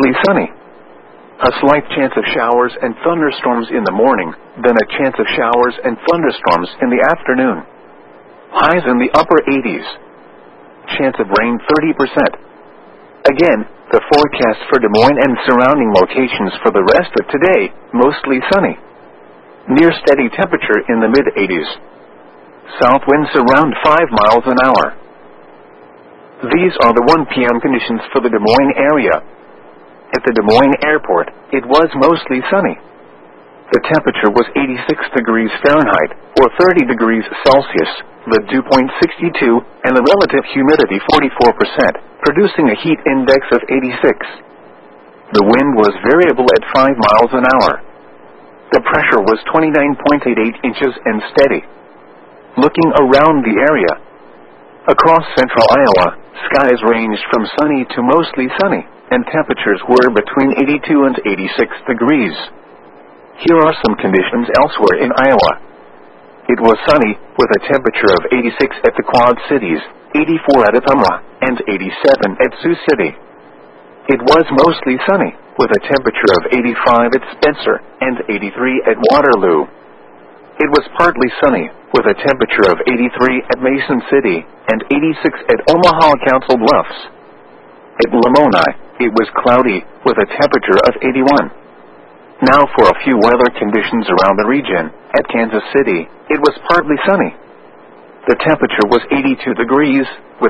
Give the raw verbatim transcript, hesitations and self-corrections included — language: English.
mostly sunny. A slight chance of showers and thunderstorms in the morning, then a chance of showers and thunderstorms in the afternoon. Highs in the upper eighties. Chance of rain thirty percent. Again, the forecast for Des Moines and surrounding locations for the rest of today, mostly sunny. Near steady temperature in the mid-eighties. South winds around five miles an hour. These are the one p m conditions for the Des Moines area. At the Des Moines Airport, it was mostly sunny. The temperature was eighty-six degrees Fahrenheit, or thirty degrees Celsius, the dew point sixty-two, and the relative humidity forty-four percent, producing a heat index of eighty-six. The wind was variable at five miles an hour. The pressure was twenty-nine point eight eight inches and steady. Looking around the area, across central Iowa, skies ranged from sunny to mostly sunny, and temperatures were between eighty-two and eighty-six degrees. Here are some conditions elsewhere in Iowa. It was sunny, with a temperature of eighty-six at the Quad Cities, eighty-four at Ottumwa, and eighty-seven at Sioux City. It was mostly sunny, with a temperature of eighty-five at Spencer, and eighty-three at Waterloo. It was partly sunny, with a temperature of eighty-three at Mason City, and eighty-six at Omaha Council Bluffs. At Lamoni, it was cloudy, with a temperature of eighty-one. Now for a few weather conditions around the region. At Kansas City, it was partly sunny. The temperature was eighty-two degrees, with